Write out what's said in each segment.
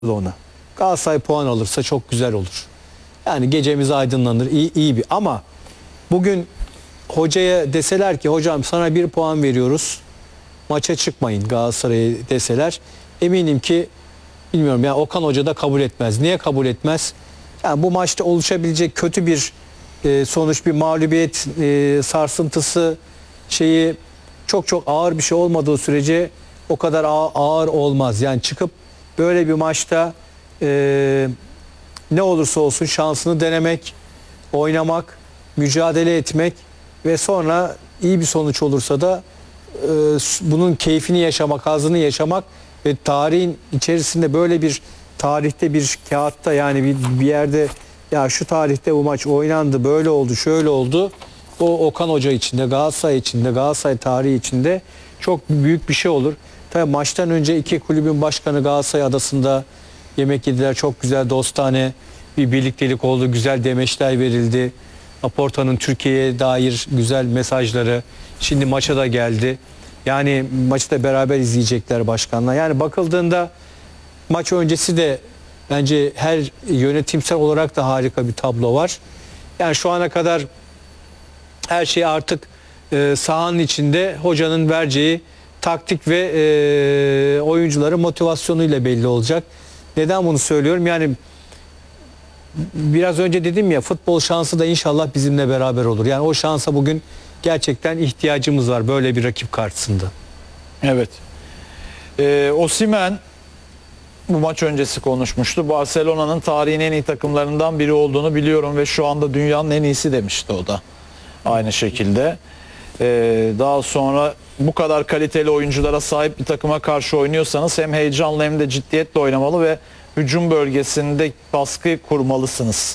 ona. Galatasaray puan alırsa çok güzel olur. Yani gecemiz aydınlanır. İyi bir ama bugün hocaya deseler ki hocam sana 1 puan veriyoruz. Maça çıkmayın Galatasaray'a deseler eminim ki bilmiyorum yani Okan Hoca da kabul etmez. Niye kabul etmez? Yani bu maçta oluşabilecek kötü bir sonuç, bir mağlubiyet sarsıntısı şeyi çok ağır bir şey olmadığı sürece o kadar ağır olmaz. Yani çıkıp böyle bir maçta ne olursa olsun şansını denemek, oynamak, mücadele etmek ve sonra iyi bir sonuç olursa da bunun keyfini yaşamak, hazzını yaşamak ve tarihin içerisinde böyle bir tarihte bir kağıtta yani bir yerde ya şu tarihte bu maç oynandı, böyle oldu, şöyle oldu. O Okan Hoca içinde, Galatasaray içinde, Galatasaray tarihi içinde çok büyük bir şey olur. Tabii maçtan önce iki kulübün başkanı Galatasaray Adası'nda yemek yediler. Çok güzel dostane bir birliktelik oldu. Güzel demeçler verildi. Laporta'nın Türkiye'ye dair güzel mesajları. Şimdi maça da geldi. Yani maçı da beraber izleyecekler başkanla. Yani bakıldığında maç öncesi de bence her yönetimsel olarak da harika bir tablo var. Yani şu ana kadar her şey artık sahanın içinde hocanın vereceği taktik ve oyuncuların motivasyonuyla belli olacak. Neden bunu söylüyorum? Yani biraz önce dedim ya futbol şansı da inşallah bizimle beraber olur. Yani o şansa bugün gerçekten ihtiyacımız var böyle bir rakip karşısında. Evet. Osimhen bu maç öncesi konuşmuştu. Barcelona'nın tarihin en iyi takımlarından biri olduğunu biliyorum ve şu anda dünyanın en iyisi demişti o da. Aynı şekilde. Daha sonra bu kadar kaliteli oyunculara sahip bir takıma karşı oynuyorsanız hem heyecanlı hem de ciddiyetle oynamalı ve hücum bölgesinde baskı kurmalısınız.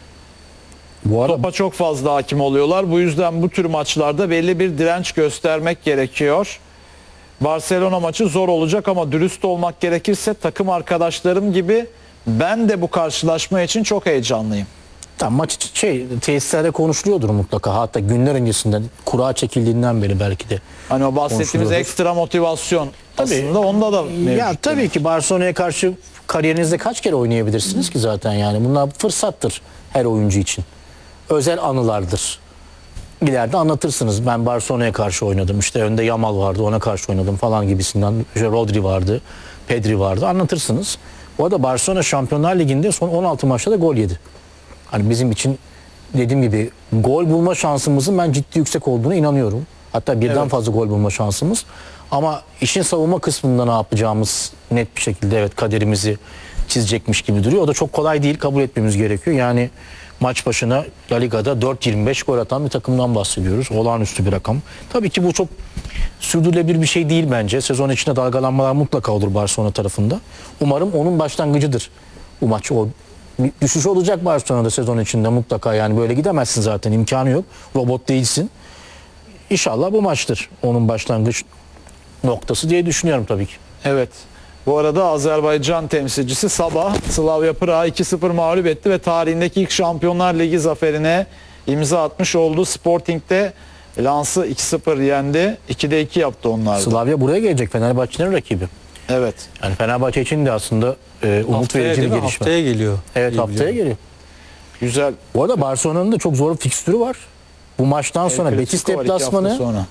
Topa çok fazla hakim oluyorlar. Bu yüzden bu tür maçlarda belli bir direnç göstermek gerekiyor. Barcelona maçı zor olacak ama dürüst olmak gerekirse takım arkadaşlarım gibi ben de bu karşılaşma için çok heyecanlıyım. Tam maç tesislerde konuşuluyordur mutlaka. Hatta günler öncesinden kura çekildiğinden beri belki de. Hani o bahsettiğimiz ekstra motivasyon aslında onda da mevcut. Ya tabii ki Barcelona'ya karşı kariyerinizde kaç kere oynayabilirsiniz ki zaten yani. Bunlar fırsattır her oyuncu için. Özel anılardır. İleride anlatırsınız. Ben Barcelona'ya karşı oynadım. İşte önde Yamal vardı, ona karşı oynadım falan gibisinden. İşte Rodri vardı, Pedri vardı. Anlatırsınız. Bu arada Barcelona Şampiyonlar Ligi'nde son 16 maçta da gol yedi. Hani bizim için dediğim gibi gol bulma şansımızın ben ciddi yüksek olduğunu inanıyorum. Hatta birden fazla gol bulma şansımız. Ama işin savunma kısmında ne yapacağımız net bir şekilde evet kaderimizi çizecekmiş gibi duruyor. O da çok kolay değil, kabul etmemiz gerekiyor. Yani maç başına La Liga'da 4.25 gol atan bir takımdan bahsediyoruz. Olağanüstü bir rakam. Tabii ki bu çok sürdürülebilir bir şey değil bence. Sezon içinde dalgalanmalar mutlaka olur Barcelona tarafında. Umarım onun başlangıcıdır bu maç. O düşüş olacak Barcelona'da sezon içinde mutlaka. Yani böyle gidemezsin zaten, imkanı yok. Robot değilsin. İnşallah bu maçtır onun başlangıç noktası diye düşünüyorum tabii ki. Evet. Bu arada Azerbaycan temsilcisi Sabah Slavia Prag'ı 2-0 mağlup etti ve tarihindeki ilk Şampiyonlar Ligi zaferine imza atmış oldu. Sporting'de Lens'ı 2-0 yendi. 2'de 2 yaptı onlar da. Slavia buraya gelecek, Fenerbahçe'nin rakibi. Evet. Yani Fenerbahçe için de aslında umut verici bir gelişme. Haftaya geliyor. Evet, haftaya geliyor. Güzel. Bu arada Barcelona'nın da çok zor bir fikstürü var. Bu maçtan sonra Betis deplasmanı,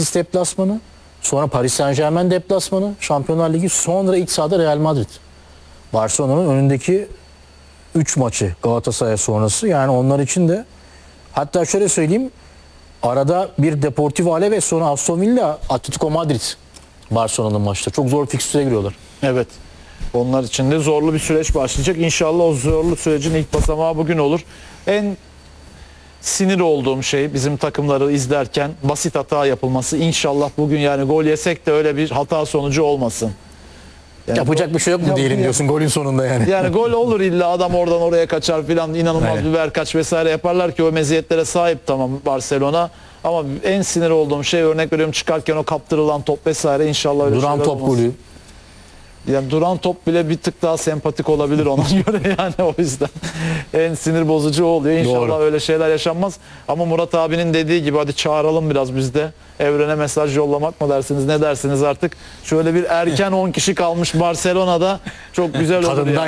sonra Paris Saint-Germain deplasmanı, Şampiyonlar Ligi, sonra ilk sahada Real Madrid. Barcelona'nın önündeki 3 maçı Galatasaray sonrası. Yani onlar için de hatta şöyle söyleyeyim, arada bir Deportivo Alaves sonra Aston Villa, Atletico Madrid Barcelona'nın maçta. Çok zor fikstüre giriyorlar. Evet. Onlar için de zorlu bir süreç başlayacak. İnşallah o zorlu sürecin ilk basamağı bugün olur. En sinir olduğum şey bizim takımları izlerken basit hata yapılması. İnşallah bugün yani gol yesek de öyle bir hata sonucu olmasın. Yani yapacak bir şey yok mu diyelim diyorsun golün sonunda yani. Yani gol olur illa adam oradan oraya kaçar filan, inanılmaz bir verkaç vesaire yaparlar ki o meziyetlere sahip tamam Barcelona. Ama en sinir olduğum şey örnek veriyorum çıkarken o kaptırılan top vesaire inşallah öyle duran top olmaz. golü. Yani duran top bile bir tık daha sempatik olabilir ona göre yani, o yüzden en sinir bozucu o oluyor. İnşallah Doğru. öyle şeyler yaşanmaz. Ama Murat abinin dediği gibi hadi çağıralım biraz biz de. Evrene mesaj yollamak mı dersiniz, ne dersiniz artık? Şöyle bir erken 10 kişi kalmış Barcelona'da, çok güzel olur Tadından yani.